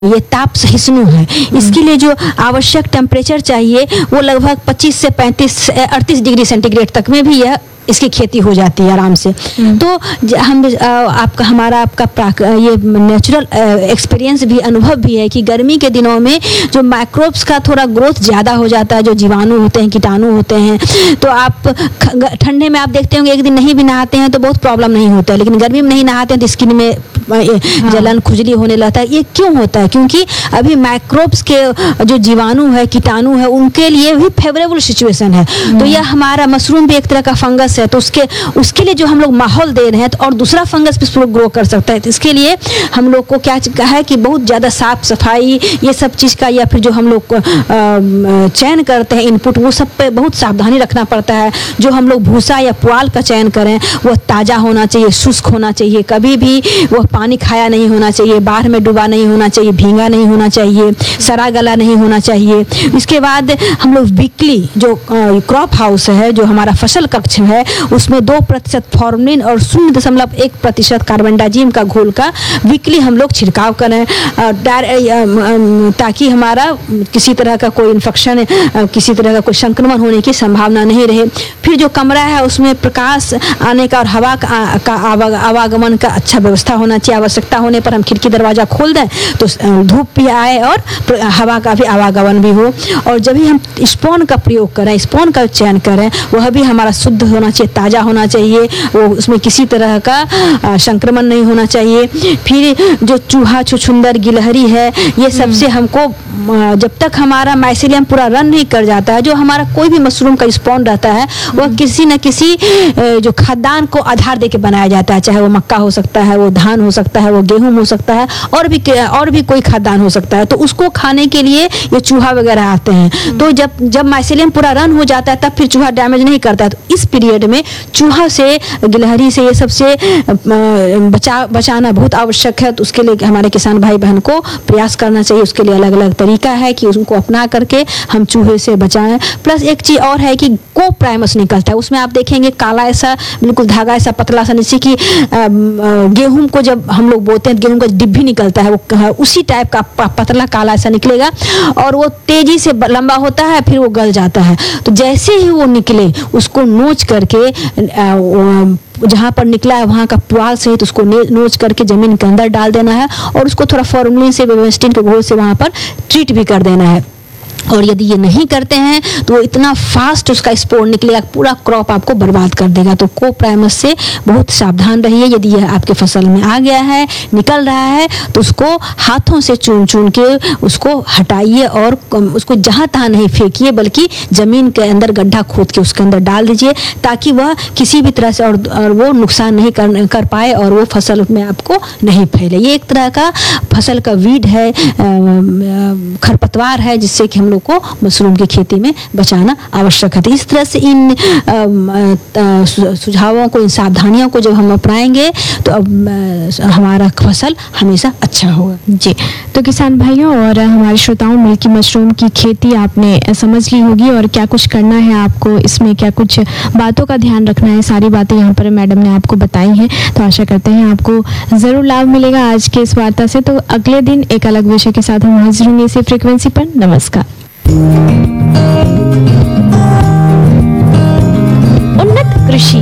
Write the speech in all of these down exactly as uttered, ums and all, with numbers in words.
ये ताप सहिष्णु है। इसके लिए जो आवश्यक टेम्परेचर चाहिए वो लगभग पच्चीस से पैंतीस अड़तीस डिग्री सेंटीग्रेड तक में भी यह इसकी खेती हो जाती है आराम से। तो हम आपका हमारा आपका ये नेचुरल एक्सपीरियंस भी अनुभव भी है कि गर्मी के दिनों में जो माइक्रोब्स का थोड़ा ग्रोथ ज़्यादा हो जाता है, जो जीवाणु होते हैं, कीटाणु होते हैं, तो आप ठंडे में आप देखते होंगे एक दिन नहीं भी नहाते हैं तो बहुत प्रॉब्लम नहीं होता है, लेकिन गर्मी में नहीं नहाते हैं तो स्किन में जलन खुजली होने लगता है। ये क्यों होता है? क्योंकि अभी माइक्रोब्स के जो जीवाणु है, कीटाणु है, उनके लिए भी फेवरेबल सिचुएशन है। तो यह हमारा मशरूम भी एक तरह का फंगस है, तो उसके उसके लिए जो हम लोग माहौल दे रहे हैं तो और दूसरा फंगस भी ग्रो कर सकता है। तो इसके लिए हम लोग को क्या है कि बहुत ज़्यादा साफ सफाई ये सब चीज़ का, या फिर जो हम लोग चयन करते हैं इनपुट, वो सब पे बहुत सावधानी रखना पड़ता है। जो हम लोग भूसा या पुआल का चयन करें वह ताज़ा होना चाहिए, शुष्क होना चाहिए, कभी भी वह पानी खाया नहीं होना चाहिए, बाहर में डूबा नहीं होना चाहिए, भींगा नहीं होना चाहिए, सड़ा गला नहीं होना चाहिए। इसके बाद हम लोग वीकली जो क्रॉप हाउस है, जो हमारा फसल कक्ष है, उसमें दो प्रतिशत फॉर्मलिन और शून्य दशमलव एक प्रतिशत कार्बनडाजिम का घोल का वीकली हम लोग छिड़काव करें, ताकि हमारा किसी तरह का कोई इन्फेक्शन, किसी तरह का कोई संक्रमण होने की संभावना नहीं रहे। फिर जो कमरा है उसमें प्रकाश आने का और हवा का आवागमन का अच्छा व्यवस्था होना चाहिए। आवश्यकता होने पर हम खिड़की दरवाजा खोल दें तो धूप भी आए और हवा का भी आवागमन भी हो। और जब भी हम स्पॉन का प्रयोग करें, स्पॉन का चयन करें, वह भी हमारा शुद्ध होना चाहिए, ताज़ा होना चाहिए, वो उसमें किसी तरह का संक्रमण नहीं होना चाहिए। फिर जो चूहा, छुछुंदर, गिलहरी है, ये सबसे हमको जब तक हमारा माइसेलियम पूरा रन नहीं कर जाता है, जो हमारा कोई भी मशरूम का स्पॉन रहता है वह किसी न किसी जो खाद्यान्न को आधार देके बनाया जाता है, चाहे वो मक्का हो सकता है, वो धान हो सकता है, वो गेहूं हो सकता है, और भी और भी कोई खाद्यान्न हो सकता है। तो उसको खाने के लिए ये चूहा वगैरह आते हैं। तो जब जब माइसेलियम पूरा रन हो जाता है तब फिर चूहा डैमेज नहीं करता है। तो इस पीरियड में चूहा से, गिलहरी से, ये सबसे बचा बचाना बहुत आवश्यक है। तो उसके लिए हमारे किसान भाई बहन को प्रयास करना चाहिए। उसके लिए अलग अलग तरीका है कि उनको अपना करके हम चूहे से बचाएं। प्लस एक चीज़ और है कि कोप्राइमस निकलता है, उसमें आप देखेंगे काला ऐसा बिल्कुल धागा ऐसा पतला सा, नीचे की गेहूं को जब हम लोग बोते हैं गेहूं का डिब्बी निकलता है, वो उसी टाइप का पतला काला ऐसा निकलेगा और वो तेजी से लंबा होता है, फिर वो गल जाता है। तो जैसे ही वो निकले उसको नोच करके जहाँ पर निकला है वहाँ का पुआल सहित उसको नोच करके जमीन के अंदर डाल देना है और उसको थोड़ा फॉर्मलिन से, बेबस्टिन के घोल से वहाँ पर ट्रीट भी कर देना है। और यदि ये नहीं करते हैं तो वो इतना फास्ट उसका स्पोर निकलेगा, पूरा क्रॉप आपको बर्बाद कर देगा। तो कोप्राइमस से बहुत सावधान रहिए। यदि यह आपके फसल में आ गया है, निकल रहा है, तो उसको हाथों से चुन चुन के उसको हटाइए और उसको जहाँ तहाँ नहीं फेंकिए, बल्कि ज़मीन के अंदर गड्ढा खोद के उसके अंदर डाल दीजिए, ताकि वह किसी भी तरह से और, और वो नुकसान नहीं कर, कर पाए और वो फसल में आपको नहीं फैले। ये एक तरह का फसल का वीड है, खरपतवार है, जिससे कि हम लोग को मशरूम की खेती में बचाना आवश्यक है। तो इस तरह से इन सुझावों को, इन सावधानियों को जब हम अपनाएंगे तो अब हमारा फसल हमेशा अच्छा होगा। जी, तो किसान भाइयों और हमारे श्रोताओं, मिल्की मशरूम की खेती आपने समझ ली होगी और क्या कुछ करना है आपको, इसमें क्या कुछ बातों का ध्यान रखना है, सारी बातें यहाँ पर मैडम ने आपको बताई हैं। तो आशा करते हैं आपको ज़रूर लाभ मिलेगा आज के इस वार्ता से। तो अगले दिन एक अलग विषय के साथ हम हाजिर होंगे इसी फ्रीक्वेंसी पर। नमस्कार। उन्नत कृषि,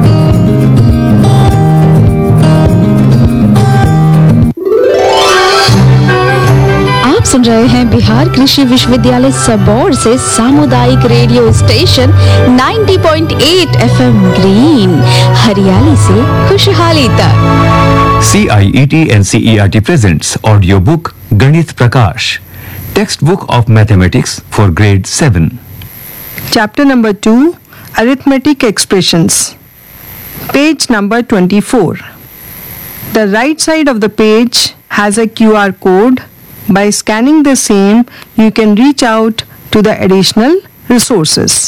आप सुन रहे हैं बिहार कृषि विश्वविद्यालय सबौर से सामुदायिक रेडियो स्टेशन नब्बे पॉइंट आठ एफएम ग्रीन, हरियाली से खुशहाली तक। C I E T N C E R T presents audio book Ganit Prakash, textbook of mathematics for grade seven. Chapter number two, Arithmetic Expressions. Page number twenty-four. The right side of the page has a Q R code. By scanning the same, you can reach out to the additional resources.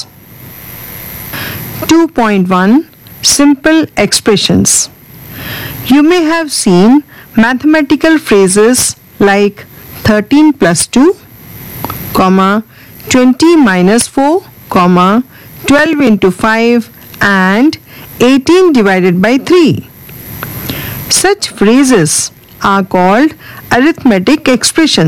two point one, Simple Expressions. You may have seen mathematical phrases like thirteen plus two, comma, twenty minus four, comma, twelve into five, and eighteen divided by three. Such phrases are called arithmetic expressions.